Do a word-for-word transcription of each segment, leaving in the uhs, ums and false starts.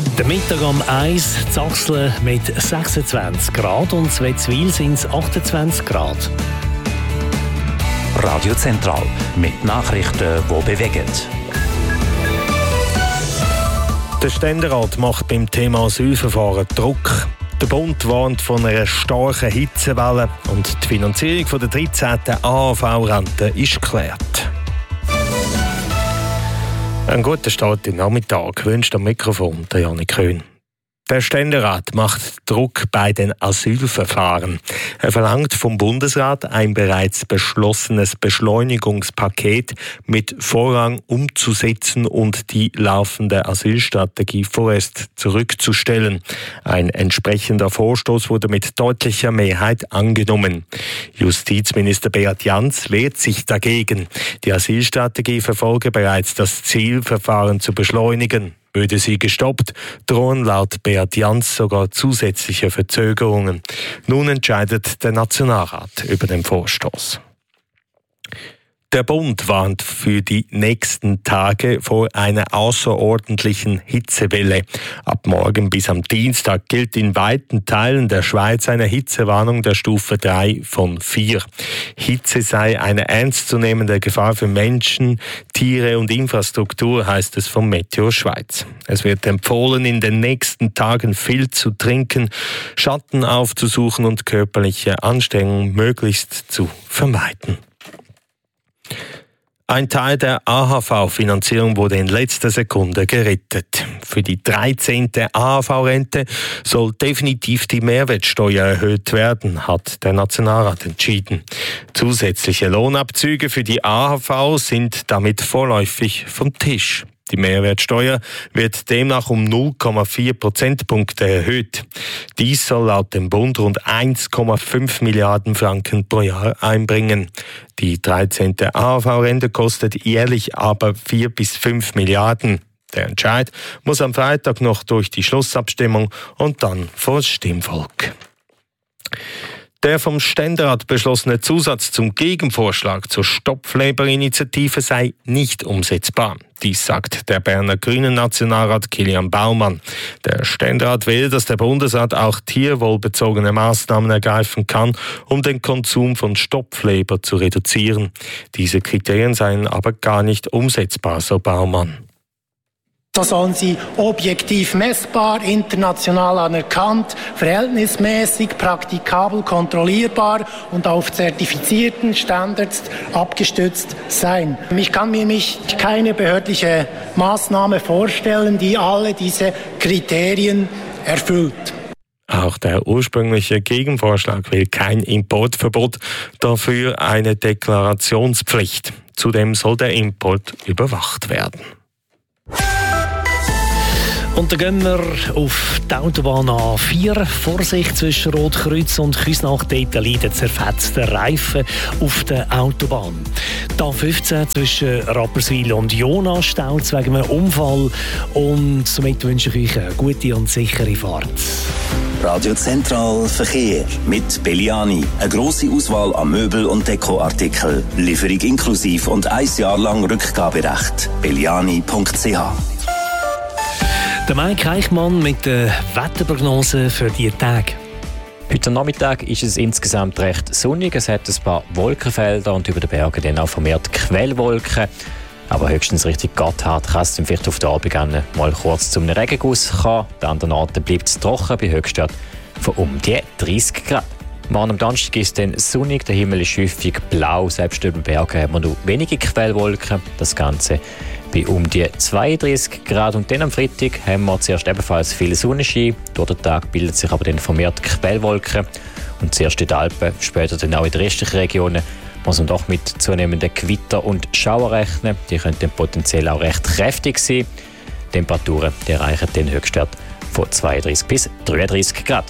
Der Mittag am eins, Zachsel mit sechsundzwanzig Grad und Wetzwil sind es achtundzwanzig Grad. Radio Zentral mit Nachrichten, die bewegen. Der Ständerat macht beim Thema Asylverfahren Druck. Der Bund warnt von einer starken Hitzewelle und die Finanzierung der dreizehnten A H V-Rente ist geklärt. Einen guten Start im Nachmittag wünscht am Mikrofon der Janik Köhn. Der Ständerat macht Druck bei den Asylverfahren. Er verlangt vom Bundesrat, ein bereits beschlossenes Beschleunigungspaket mit Vorrang umzusetzen und die laufende Asylstrategie vorerst zurückzustellen. Ein entsprechender Vorstoß wurde mit deutlicher Mehrheit angenommen. Justizminister Beat Jans wehrt sich dagegen. Die Asylstrategie verfolge bereits das Ziel, Verfahren zu beschleunigen. Würde sie gestoppt, drohen laut Beat Jans sogar zusätzliche Verzögerungen. Nun entscheidet der Nationalrat über den Vorstoß. Der Bund warnt für die nächsten Tage vor einer außerordentlichen Hitzewelle. Ab morgen bis am Dienstag gilt in weiten Teilen der Schweiz eine Hitzewarnung der Stufe drei von vier. Hitze sei eine ernstzunehmende Gefahr für Menschen, Tiere und Infrastruktur, heißt es vom Meteo Schweiz. Es wird empfohlen, in den nächsten Tagen viel zu trinken, Schatten aufzusuchen und körperliche Anstrengung möglichst zu vermeiden. Ein Teil der A H V-Finanzierung wurde in letzter Sekunde gerettet. Für die dreizehnte A H V-Rente soll definitiv die Mehrwertsteuer erhöht werden, hat der Nationalrat entschieden. Zusätzliche Lohnabzüge für die A H V sind damit vorläufig vom Tisch. Die Mehrwertsteuer wird demnach um null Komma vier Prozentpunkte erhöht. Dies soll laut dem Bund rund eins Komma fünf Milliarden Franken pro Jahr einbringen. Die dreizehnte A H V-Rente kostet jährlich aber vier bis fünf Milliarden. Der Entscheid muss am Freitag noch durch die Schlussabstimmung und dann vor das Stimmvolk. Der vom Ständerat beschlossene Zusatz zum Gegenvorschlag zur Stopfleber-Initiative sei nicht umsetzbar. Dies sagt der Berner Grünen-Nationalrat Kilian Baumann. Der Ständerat will, dass der Bundesrat auch tierwohlbezogene Maßnahmen ergreifen kann, um den Konsum von Stopfleber zu reduzieren. Diese Kriterien seien aber gar nicht umsetzbar, so Baumann. So sollen sie objektiv messbar, international anerkannt, verhältnismäßig, praktikabel, kontrollierbar und auf zertifizierten Standards abgestützt sein. Ich kann mir nicht keine behördliche Maßnahme vorstellen, die alle diese Kriterien erfüllt. Auch der ursprüngliche Gegenvorschlag will kein Importverbot, dafür eine Deklarationspflicht. Zudem soll der Import überwacht werden. Und dann gehen wir auf die Autobahn A vier. Vorsicht zwischen Rotkreuz und Küsnacht, dort liegen zerfetzte Reifen auf der Autobahn. Die A fünfzehn zwischen Rapperswil und Jona staut wegen einem Unfall. Und somit wünsche ich euch eine gute und sichere Fahrt. Radio Zentral Verkehr mit Belliani. Eine grosse Auswahl an Möbel- und Dekoartikeln. Lieferung inklusiv und ein Jahr lang Rückgaberecht. belliani punkt c h. Der Mike Eichmann mit der Wetterprognose für die Tage. Heute Nachmittag ist es insgesamt recht sonnig. Es hat ein paar Wolkenfelder und über den Bergen dann auch vermehrt Quellwolken. Aber höchstens Richtung Gotthard kann es dann vielleicht auf den Abend mal kurz zu einem Regenguss kommen. An anderen Orten bleibt es trocken bei Höchstwert von um die dreißig Grad. Morgen am Donnerstag ist es dann sonnig, der Himmel ist häufig blau. Selbst über den Bergen hat man nur wenige Quellwolken. Das Ganze bei um die zweiunddreißig Grad. Und dann am Freitag haben wir zuerst ebenfalls viel Sonnenschein. Durch den Tag bildet sich aber dann vermehrt Quellwolken. Und zuerst in den Alpen, später dann auch in den restlichen Regionen, muss man doch mit zunehmenden Gewitter und Schauer rechnen. Die können dann potenziell auch recht kräftig sein. Die Temperaturen die erreichen den Höchstwert von zweiunddreißig bis dreiunddreißig Grad.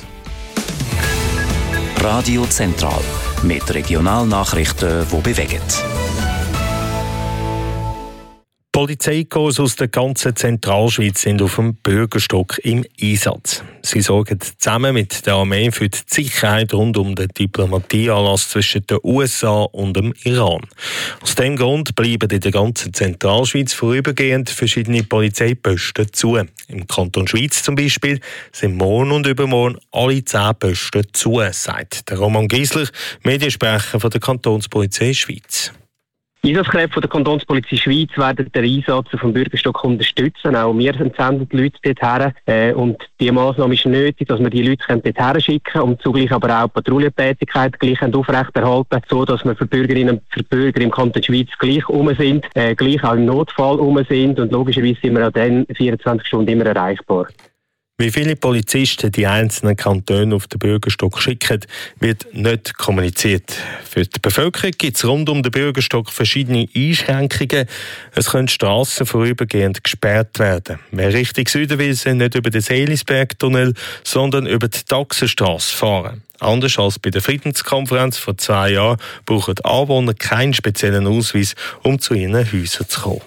Radio Zentral mit Regionalnachrichten, die bewegen. Polizeikorps aus der ganzen Zentralschweiz sind auf dem Bürgerstock im Einsatz. Sie sorgen zusammen mit der Armee für die Sicherheit rund um den Diplomatieanlass zwischen den U S A und dem Iran. Aus diesem Grund bleiben in der ganzen Zentralschweiz vorübergehend verschiedene Polizeiposten zu. Im Kanton Schwyz zum Beispiel sind morgen und übermorgen alle zehn Posten zu, sagt der Roman Giesler, Mediensprecher von der Kantonspolizei Schweiz. Einsatzkräfte von der Kantonspolizei Schweiz werden den Einsatz auf dem Bürgerstock unterstützen. Auch wir senden die Leute dorthin. Äh, und die Massnahme ist nötig, dass wir die Leute dorthin schicken können und zugleich aber auch Patrouillentätigkeit gleich aufrechterhalten, so dass wir für Bürgerinnen und für Bürger im Kanton Schweiz gleich um sind, äh, gleich auch im Notfall um sind und logischerweise sind wir auch dann vierundzwanzig Stunden immer erreichbar. Wie viele Polizisten die einzelnen Kantone auf den Bürgerstock schicken, wird nicht kommuniziert. Für die Bevölkerung gibt es rund um den Bürgerstock verschiedene Einschränkungen. Es können Strassen vorübergehend gesperrt werden. Wer Richtung Süden will, soll nicht über den Seelisbergtunnel, sondern über die Taxenstrasse fahren. Anders als bei der Friedenskonferenz vor zwei Jahren brauchen die Anwohner keinen speziellen Ausweis, um zu ihren Häusern zu kommen.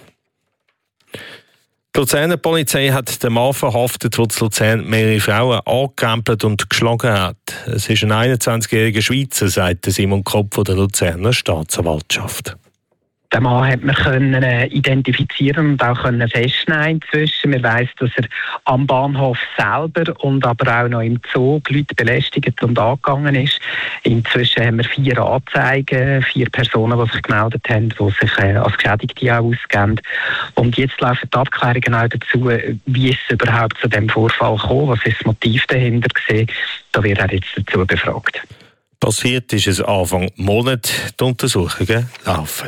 Die Luzerner Polizei hat den Mann verhaftet, der in Luzern mehrere Frauen angekrempelt und geschlagen hat. Es ist ein einundzwanzigjähriger Schweizer, sagt Simon Kopp von der Luzerner Staatsanwaltschaft. Den Mann hat man können äh, identifizieren und auch können festnehmen inzwischen. Man weiss, dass er am Bahnhof selber und aber auch noch im Zoo Leute belästigt und angegangen ist. Inzwischen haben wir vier Anzeigen, vier Personen, die sich gemeldet haben, die sich äh, als Geschädigte auch ausgeben. Und jetzt laufen die Abklärungen auch dazu, wie ist es überhaupt zu diesem Vorfall gekommen, was ist das Motiv dahinter gewesen. Da wird er jetzt dazu befragt. Passiert ist es Anfang Monat, die Untersuchungen laufen.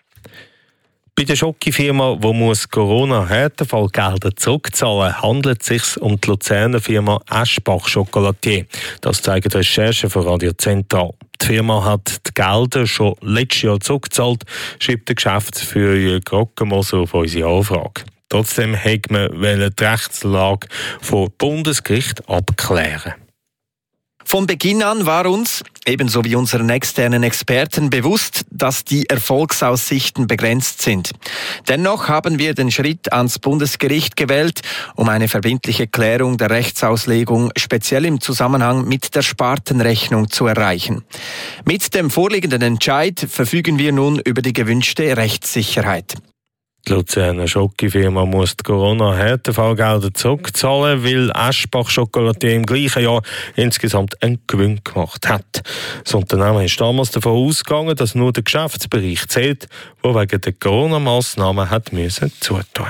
Bei der Schokofirma, die muss Corona-Härtefallgelder zurückzahlen, handelt es sich um die Luzerner Firma Eschbach Chocolatier. Das zeigen Recherchen von Radio Zentral. Die Firma hat die Gelder schon letztes Jahr zurückgezahlt, schreibt der Geschäftsführer Jürg Rockenmoser auf unsere Anfrage. Trotzdem hat man die Rechtslage vom Bundesgericht abklären. Von Beginn an war uns, ebenso wie unseren externen Experten, bewusst, dass die Erfolgsaussichten begrenzt sind. Dennoch haben wir den Schritt ans Bundesgericht gewählt, um eine verbindliche Klärung der Rechtsauslegung speziell im Zusammenhang mit der Spartenrechnung zu erreichen. Mit dem vorliegenden Entscheid verfügen wir nun über die gewünschte Rechtssicherheit. Die Luzerner Schokofirma muss die Corona-Härtefallgelder zurückzahlen, weil Eschbach Chocolatier im gleichen Jahr insgesamt einen Gewinn gemacht hat. Das Unternehmen ist damals davon ausgegangen, dass nur der Geschäftsbereich zählt, der wegen der Corona-Massnahmen hat müssen zutun.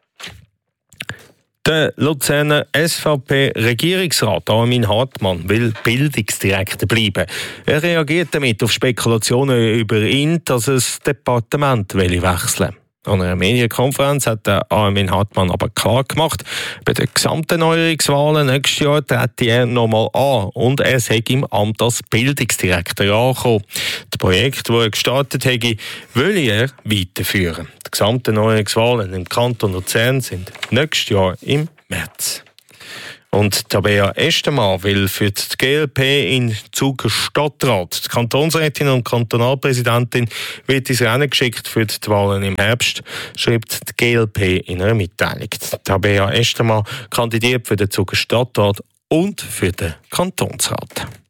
Der Luzerner S V P-Regierungsrat Armin Hartmann will Bildungsdirektor bleiben. Er reagiert damit auf Spekulationen über ihn, dass er das Departement wechseln will. An einer Medienkonferenz hat der Armin Hartmann aber klar gemacht, bei den gesamten Neuerungswahlen nächstes Jahr trete er nochmal an und er sei im Amt als Bildungsdirektor angekommen. Das Projekt, das er gestartet hätte, will er weiterführen. Die gesamten Neuerungswahlen im Kanton Luzern sind nächstes Jahr im März. Und Tabea Estemann will für die G L P in Zug Stadtrat. Die Kantonsrätin und Kantonalpräsidentin wird ins Rennen geschickt für die Wahlen im Herbst, schreibt die G L P in einer Mitteilung. Tabea Estemann kandidiert für den Zug Stadtrat und für den Kantonsrat.